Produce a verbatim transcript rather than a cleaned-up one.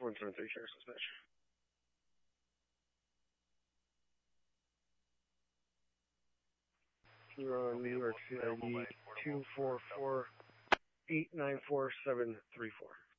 one seven three, Sheriff's Dispatch. You're on New York C I D two four four eight nine four seven three four.